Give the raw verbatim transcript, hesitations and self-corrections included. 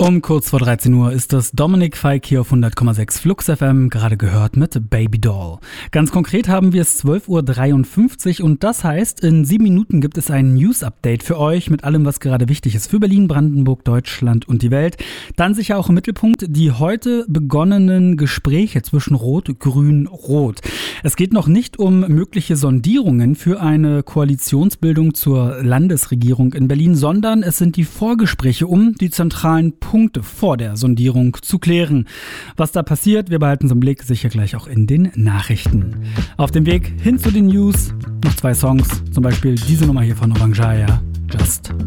Um kurz vor dreizehn Uhr ist das Dominik Fike hier auf hundert Komma sechs Flux F M, gerade gehört mit Baby Doll. Ganz konkret haben wir es zwölf Uhr dreiundfünfzig und das heißt, in sieben Minuten gibt es ein News-Update für euch mit allem, was gerade wichtig ist für Berlin, Brandenburg, Deutschland und die Welt. Dann sicher auch im Mittelpunkt die heute begonnenen Gespräche zwischen Rot, Grün, Rot. Es geht noch nicht um mögliche Sondierungen für eine Koalitionsbildung zur Landesregierung in Berlin, sondern es sind die Vorgespräche, um die zentralen Punkte vor der Sondierung zu klären. Was da passiert, wir behalten es im Blick, sicher gleich auch in den Nachrichten. Auf dem Weg hin zu den News noch zwei Songs, zum Beispiel diese Nummer hier von Oranjaya, Just.